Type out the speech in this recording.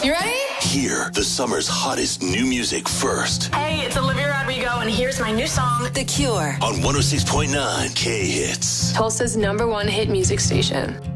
You ready? Hear the summer's hottest new music first. Hey, it's Olivia Rodrigo, and here's my new song, The Cure. On 106.9 K-Hits. Tulsa's #1 hit music station.